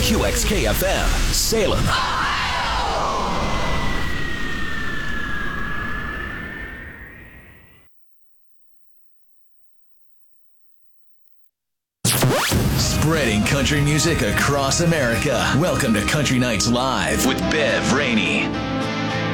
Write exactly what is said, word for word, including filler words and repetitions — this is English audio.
Q X K F M, Salem. Spreading country music across America. Welcome to Country Nights Live with Bev Rainey.